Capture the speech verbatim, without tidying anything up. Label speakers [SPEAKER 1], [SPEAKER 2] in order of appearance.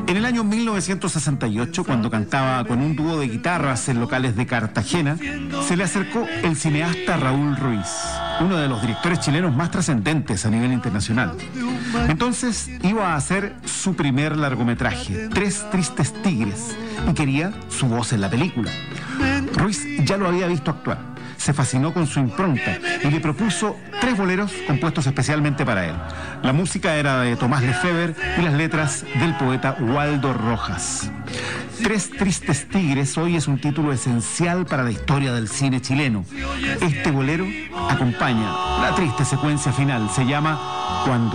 [SPEAKER 1] En el año mil novecientos sesenta y ocho, cuando cantaba con un dúo de guitarras en locales de Cartagena, se le acercó el cineasta Raúl Ruiz, uno de los directores chilenos más trascendentes a nivel internacional. Entonces iba a hacer su primer largometraje, Tres Tristes Tigres, y quería su voz en la película. Ruiz ya lo había visto actuar. Se fascinó con su impronta y le propuso tres boleros compuestos especialmente para él. La música era de Tomás Lefebvre y las letras del poeta Waldo Rojas. Tres Tristes Tigres hoy es un título esencial para la historia del cine chileno. Este bolero acompaña la triste secuencia final. Se llama Cuando